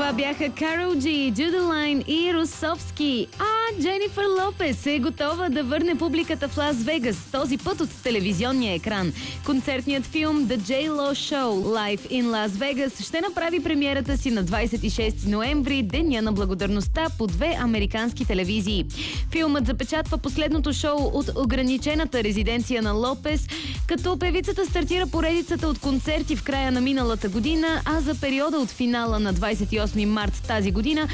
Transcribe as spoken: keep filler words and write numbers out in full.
Това бяха Карол Джи, Джудалайн и Русовски. А Дженифър Лопес е готова да върне публиката в Лас Вегас, този път от телевизионния екран. Концертният филм The J-Lo Show Live in Las Vegas ще направи премиерата си на двадесет и шести ноември, Деня на благодарността, по две американски телевизии. Филмът запечатва последното шоу от ограничената резиденция на Лопес, като певицата стартира поредицата от концерти в края на миналата година, а за периода от финала на двадесет и осми март тази година